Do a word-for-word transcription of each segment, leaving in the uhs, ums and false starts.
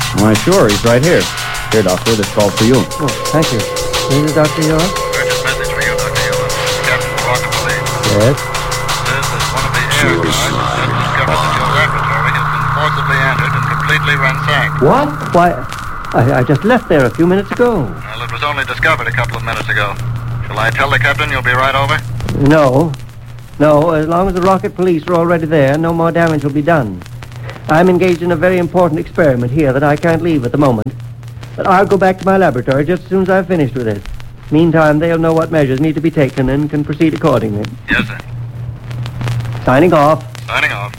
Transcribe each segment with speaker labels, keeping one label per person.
Speaker 1: Why, sure, he's right here. Here, Doctor, this call's for you.
Speaker 2: Oh, thank you. This is Doctor York?
Speaker 3: Urgent message for you, Doctor York. Captain of Rocket Police.
Speaker 2: Yes?
Speaker 3: Says that one of the air guards has just discovered that your laboratory has been forcibly entered and completely ransacked.
Speaker 2: What? Why, I, I just left there a few minutes ago.
Speaker 3: Well, it was only discovered a couple of minutes ago. Shall I tell the captain you'll be right over?
Speaker 2: No. No, as long as the Rocket Police are already there, no more damage will be done. I'm engaged in a very important experiment here that I can't leave at the moment. But I'll go back to my laboratory just as soon as I've finished with it. Meantime, they'll know what measures need to be taken and can proceed accordingly.
Speaker 3: Yes, sir.
Speaker 2: Signing off.
Speaker 3: Signing off.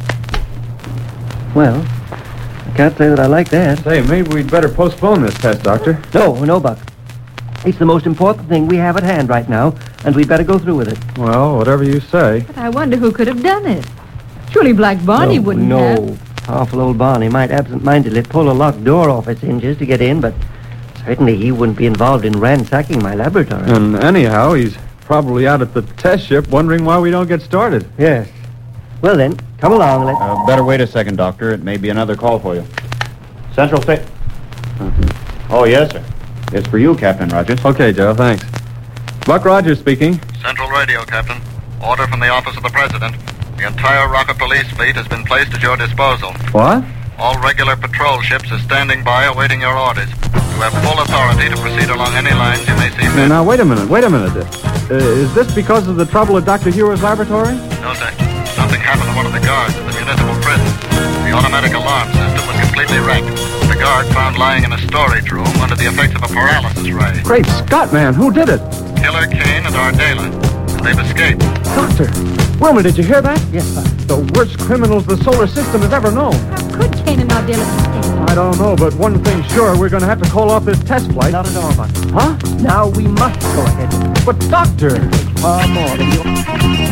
Speaker 2: Well, I can't say that I like that.
Speaker 1: Say, maybe we'd better postpone this test, Doctor.
Speaker 2: No, no, Buck. It's the most important thing we have at hand right now, and we'd better go through with it.
Speaker 1: Well, whatever you say.
Speaker 4: But I wonder who could have done it. Surely Black Barney
Speaker 2: no,
Speaker 4: wouldn't
Speaker 2: no.
Speaker 4: have.
Speaker 2: No, powerful old Barney might absent-mindedly pull a locked door off its hinges to get in, but certainly he wouldn't be involved in ransacking my laboratory.
Speaker 1: And anyhow, he's probably out at the test ship wondering why we don't get started.
Speaker 2: Yes. Well then, come along, let's...
Speaker 1: Uh, better wait a second, Doctor. It may be another call for you. Central State. Oh, yes, sir. It's for you, Captain Rogers. Okay, Joe, thanks. Buck Rogers speaking.
Speaker 3: Central Radio, Captain. Order from the Office of the President. The entire Rocket Police fleet has been placed at your disposal.
Speaker 1: What?
Speaker 3: All regular patrol ships are standing by awaiting your orders. You have full authority to proceed along any lines you may see
Speaker 1: Now,
Speaker 3: fit.
Speaker 1: now, wait a minute, wait a minute. Uh, is this because of the trouble at Doctor Hewer's laboratory?
Speaker 3: No, sir. Something happened to one of the guards at the municipal prison. The automatic alarm system was completely wrecked. The guard found lying in a storage room under the effects of a paralysis ray.
Speaker 1: Great Scott, man, who did it?
Speaker 3: Killer Kane and Ardela. And they've escaped.
Speaker 1: Doctor, Wilma, did you hear that?
Speaker 2: Yes, sir.
Speaker 1: The worst criminals the solar system has ever known.
Speaker 4: How could Kane and Ardella escape?
Speaker 1: I don't know, but one thing's sure, we're going to have to call off this test flight.
Speaker 2: Not at all, Buck.
Speaker 1: Huh?
Speaker 2: Now we must go ahead.
Speaker 1: But, Doctor...
Speaker 2: Far more than you...